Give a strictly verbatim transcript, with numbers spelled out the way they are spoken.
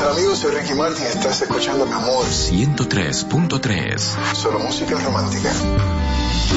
Hola amigos, soy Ricky Martin. Estás escuchando Amor ciento tres punto tres. Solo música romántica.